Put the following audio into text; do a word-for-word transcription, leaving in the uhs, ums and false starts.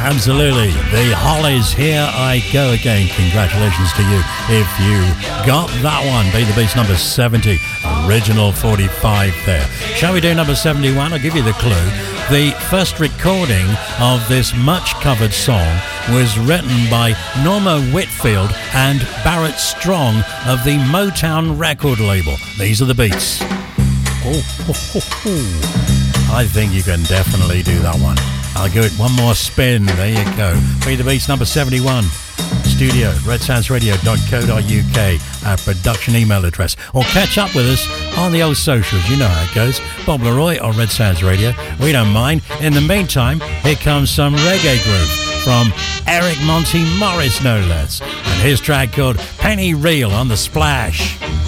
Absolutely. The Hollies, Here I Go Again. Congratulations to you if you got that one. Be the Beast number seventy. Original forty-five there. Shall we do number seventy-one? I'll give you the clue. The first recording of this much covered song was written by Norma Whitfield and Barrett Strong of the Motown record label. These are the Beats. Oh, ho, ho, ho. I think you can definitely do that one. I'll give it one more spin. There you go. Be the Beats number seventy-one. Studio, red sounds radio dot co dot uk, our production email address. Or catch up with us on the old socials. You know how it goes. Bob Leroy or Red Sounds Radio. We don't mind. In the meantime, here comes some reggae groove from Eric Monty Morris, no less. And his track called Penny Reel on the Splash.